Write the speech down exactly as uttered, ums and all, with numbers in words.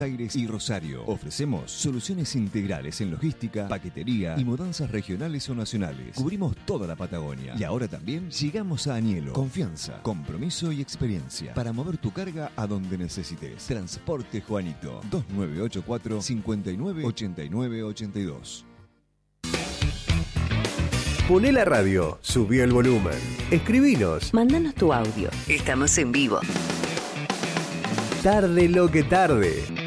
Aires y Rosario. Ofrecemos soluciones integrales en logística, paquetería y mudanzas regionales o nacionales. Cubrimos toda la Patagonia. Y ahora también llegamos a Anielo. Confianza, compromiso y experiencia para mover tu carga a donde necesites. Transporte Juanito. dos nueve ocho cuatro, cinco nueve, ocho nueve ocho dos. Poné la radio, subí el volumen. Escribinos. Mándanos tu audio. Estamos en vivo. Tarde lo que tarde.